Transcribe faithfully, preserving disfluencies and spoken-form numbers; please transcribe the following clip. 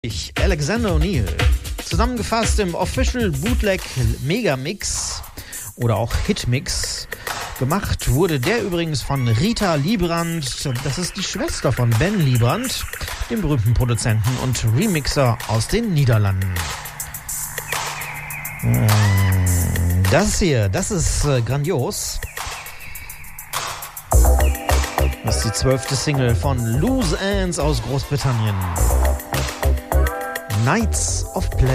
Ich, Alexander O'Neal, zusammengefasst im Official Bootleg Megamix oder auch Hitmix. Gemacht wurde der übrigens von Rita Librand, das ist die Schwester von Ben Librand, dem berühmten Produzenten und Remixer aus den Niederlanden. Das hier, das ist äh, grandios. Das ist die zwölfte Single von Loose Ends aus Großbritannien. Nights of Pleasure.